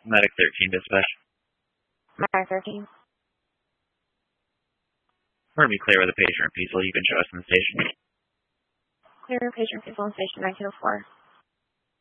Medic 13 dispatch. Medic 13. We're going to be clear with the patient or people. You can show us in the station. Clear patient people in station 1904.